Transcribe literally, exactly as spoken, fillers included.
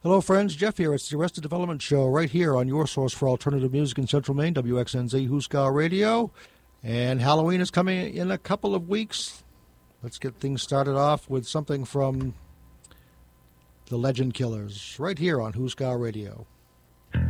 Hello, friends. Jeff here. It's the Arrested Development Show right here on your source for alternative music in Central Maine, W X N Z Huskar Radio. And Halloween is coming in a couple of weeks. Let's get things started off with something from the Legend Killers right here on Huskar Radio.